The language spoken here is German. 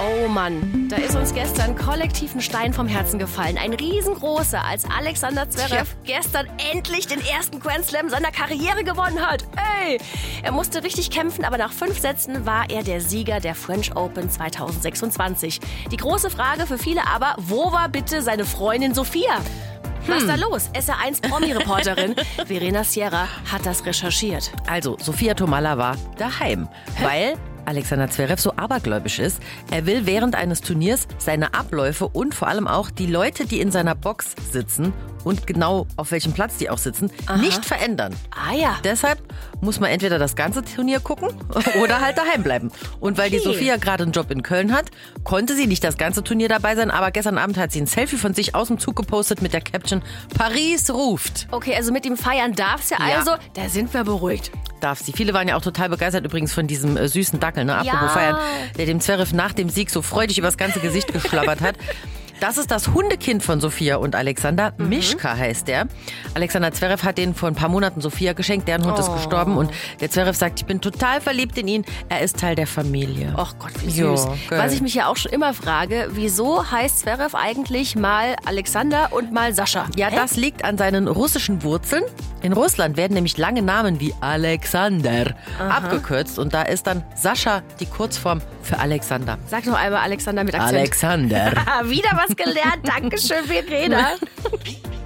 Oh Mann, da ist uns gestern kollektiv ein Stein vom Herzen gefallen. Ein riesengroßer, als Alexander Zverev gestern endlich den ersten Grand Slam seiner Karriere gewonnen hat. Ey! Er musste richtig kämpfen, aber nach 5 Sätzen war er der Sieger der French Open 2026. Die große Frage für viele aber, wo war bitte seine Freundin Sophia? Was ist da los? SR1-Promi-Reporterin Verena Sierra hat das recherchiert. Also, Sophia Tomalla war daheim, weil Alexander Zverev so abergläubisch ist. Er will während eines Turniers seine Abläufe und vor allem auch die Leute, die in seiner Box sitzen und genau auf welchem Platz die auch sitzen, nicht verändern. Ah ja. Deshalb muss man entweder das ganze Turnier gucken oder halt daheim bleiben. Und weil die Sophia gerade einen Job in Köln hat, konnte sie nicht das ganze Turnier dabei sein, aber gestern Abend hat sie ein Selfie von sich aus dem Zug gepostet mit der Caption Paris ruft. Okay, also mit dem Feiern darf's ja also, da sind wir beruhigt. Darf sie. Viele waren ja auch total begeistert übrigens von diesem süßen Dackel, ne? Apropos Feiern, der dem Zverev nach dem Sieg so freudig übers ganze Gesicht geschlabbert hat. Das ist das Hundekind von Sophia und Alexander. Mischka heißt der. Alexander Zverev hat den vor ein paar Monaten Sophia geschenkt. Deren Hund ist gestorben und der Zverev sagt, ich bin total verliebt in ihn. Er ist Teil der Familie. Ach Gott, wie süß. Jo, geil. Was ich mich ja auch schon immer frage, wieso heißt Zverev eigentlich mal Alexander und mal Sascha? Ja, das liegt an seinen russischen Wurzeln. In Russland werden nämlich lange Namen wie Alexander abgekürzt und da ist dann Sascha die Kurzform für Alexander. Sag noch einmal Alexander mit Akzent. Alexander. Wieder was gelernt. Dankeschön, Verena.